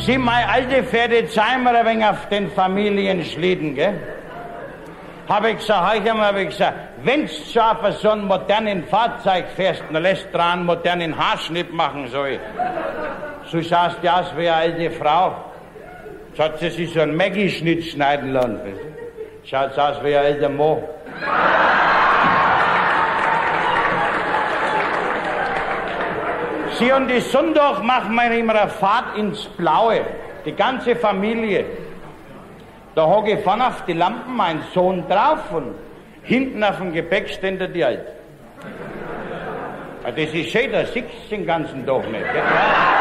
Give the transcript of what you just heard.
Sie, meine alte Pferde, zeigen mir ein wenig auf den Familienschlitten, gell? Habe ich gesagt, wenn's schon auf so einem modernen Fahrzeug fährst, dann lässt dran einen modernen Haarschnitt machen, so. So schaust du aus wie eine alte Frau. So hat sie sich so einen Maggie-Schnitt schneiden lassen. Schaut aus wie ein alter Mann. Sie, und die Sonntag machen wir immer eine Fahrt ins Blaue. Die ganze Familie. Da hocke ich vorne auf die Lampen, mein Sohn drauf und hinten auf dem Gepäckständer die Alte. Das ist schön, da siehst du den ganzen Tag nicht. Gell?